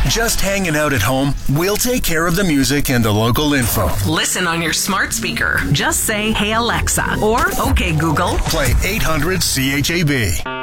Just hanging out at home? We'll take care of the music and the local info. Listen on your smart speaker. Just say, "Hey Alexa," or "Okay Google." Play 800 CHAB.